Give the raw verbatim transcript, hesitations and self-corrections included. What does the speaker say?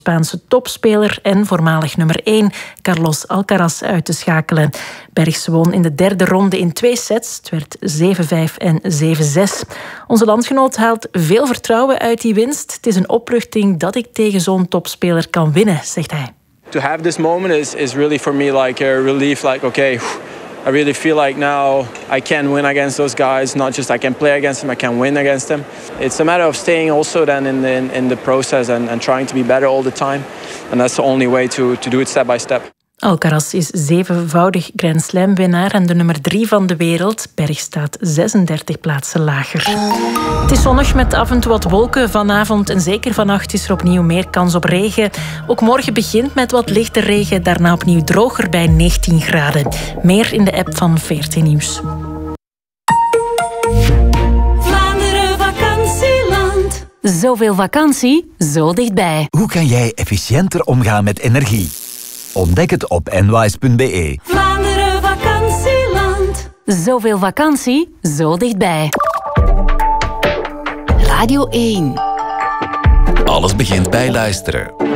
Spaanse topspeler en voormalig nummer één Carlos Alcaraz uit te schakelen. Bergs won in de derde ronde in twee sets. Het werd zeven vijf en zeven zes. Onze landgenoot haalt veel vertrouwen uit die winst. Het is een opluchting dat ik tegen zo'n topspeler kan winnen, zegt hij. To have this moment is, is really for me like a relief, like okay, I really feel like now I can win against those guys. Not just I can play against them, I can win against them. It's a matter of staying also then in the, in, in the process and, and trying to be better all the time. And that's the only way to, to do it step by step. Alcaraz is zevenvoudig Grand Slam-winnaar en de nummer drie van de wereld. Berg staat zesendertig plaatsen lager. Het is zonnig met af en toe wat wolken. Vanavond en zeker vannacht is er opnieuw meer kans op regen. Ook morgen begint met wat lichte regen. Daarna opnieuw droger bij negentien graden. Meer in de app van V R T Nieuws. Vlaanderen vakantieland. Zoveel vakantie, zo dichtbij. Hoe kan jij efficiënter omgaan met energie? Ontdek het op nwise punt b e. Vlaanderen vakantieland. Zoveel vakantie, zo dichtbij. Radio één. Alles begint bij luisteren.